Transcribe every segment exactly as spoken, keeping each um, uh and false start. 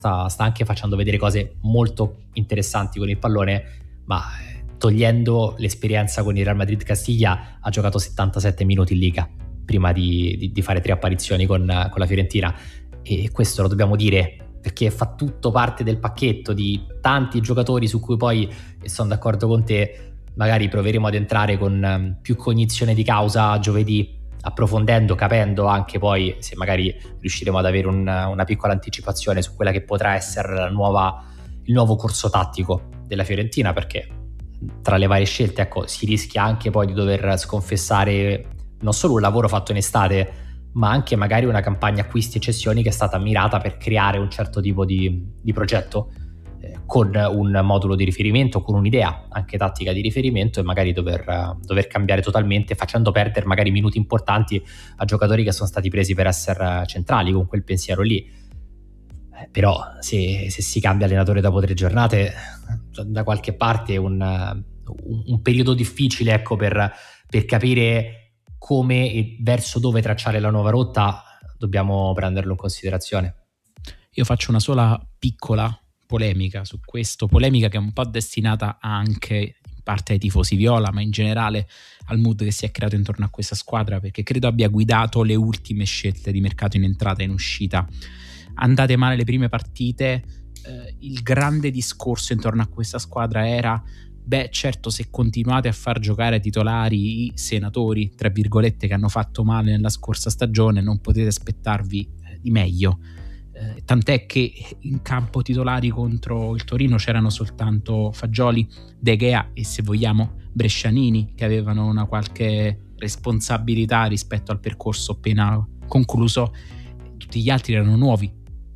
sta, sta anche facendo vedere cose molto interessanti con il pallone, ma togliendo l'esperienza con il Real Madrid Castiglia ha giocato settantasette minuti in Liga prima di, di, di fare tre apparizioni con, con la Fiorentina, e questo lo dobbiamo dire perché fa tutto parte del pacchetto di tanti giocatori su cui poi, e sono d'accordo con te, magari proveremo ad entrare con più cognizione di causa giovedì, approfondendo, capendo anche poi se magari riusciremo ad avere un, una piccola anticipazione su quella che potrà essere la nuova, il nuovo corso tattico della Fiorentina, perché tra le varie scelte, ecco, si rischia anche poi di dover sconfessare non solo un lavoro fatto in estate, ma anche magari una campagna acquisti e cessioni che è stata mirata per creare un certo tipo di, di progetto, eh, con un modulo di riferimento, con un'idea anche tattica di riferimento, e magari dover, uh, dover cambiare totalmente, facendo perdere magari minuti importanti a giocatori che sono stati presi per essere centrali con quel pensiero lì. Eh, però se, se si cambia allenatore dopo tre giornate, da qualche parte un, un, un periodo difficile, ecco, per, per capire come e verso dove tracciare la nuova rotta, dobbiamo prenderlo in considerazione. Io faccio una sola piccola polemica su questo, polemica che è un po' destinata anche in parte ai tifosi viola, ma in generale al mood che si è creato intorno a questa squadra, perché credo abbia guidato le ultime scelte di mercato in entrata e in uscita. Andate male le prime partite, eh, il grande discorso intorno a questa squadra era: beh, certo, se continuate a far giocare ai titolari i senatori, tra virgolette, che hanno fatto male nella scorsa stagione, non potete aspettarvi eh, di meglio. Eh, tant'è che in campo titolari contro il Torino c'erano soltanto Fagioli, De Gea e, se vogliamo, Brescianini, che avevano una qualche responsabilità rispetto al percorso appena concluso. Tutti gli altri erano nuovi.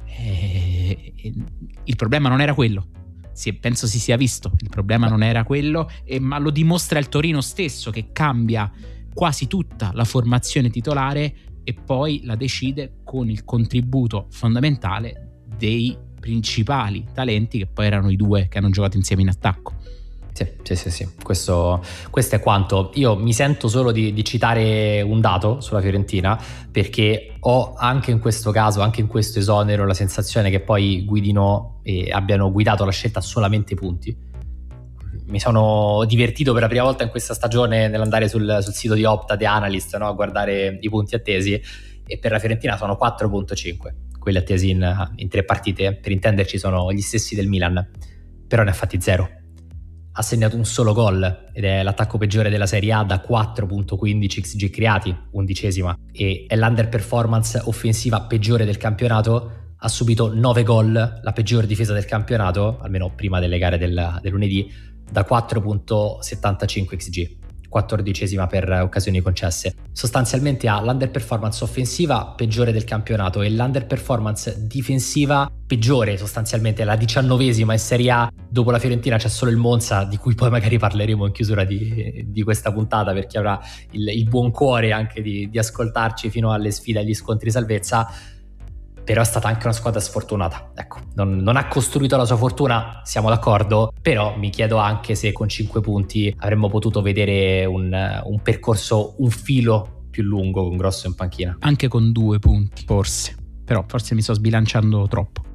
E, e, il problema non era quello. Sì, penso si sia visto, il problema non era quello, eh, ma lo dimostra il Torino stesso, che cambia quasi tutta la formazione titolare e poi la decide con il contributo fondamentale dei principali talenti, che poi erano i due che hanno giocato insieme in attacco. Sì, sì, sì, sì. Questo, questo è quanto. Io mi sento solo di, di citare un dato sulla Fiorentina, perché ho anche in questo caso, anche in questo esonero, la sensazione che poi guidino e abbiano guidato la scelta solamente punti. Mi sono divertito per la prima volta in questa stagione nell'andare sul, sul sito di Opta, The Analyst, no? A guardare i punti attesi, e per la Fiorentina sono quattro virgola cinque, quelli attesi in, in tre partite. Per intenderci sono gli stessi del Milan, però ne ha fatti zero. Ha segnato un solo gol ed è l'attacco peggiore della Serie A da quattro virgola quindici X G creati, undicesima, e è l'underperformance offensiva peggiore del campionato. Ha subito nove gol, la peggior difesa del campionato, almeno prima delle gare del, del lunedì, da quattro virgola settantacinque X G, quattordicesima per occasioni concesse. Sostanzialmente ha l'underperformance offensiva peggiore del campionato e l'underperformance difensiva peggiore, sostanzialmente la diciannovesima in Serie A. Dopo la Fiorentina c'è solo il Monza, di cui poi magari parleremo in chiusura di, di questa puntata, per chi avrà il, il buon cuore anche di, di ascoltarci fino alle sfide, agli scontri salvezza. Però è stata anche una squadra sfortunata, ecco, non, non ha costruito la sua fortuna, siamo d'accordo, però mi chiedo anche se con cinque punti avremmo potuto vedere un, un percorso, un filo più lungo con Grosso in panchina. Anche con due punti, forse, però forse mi sto sbilanciando troppo.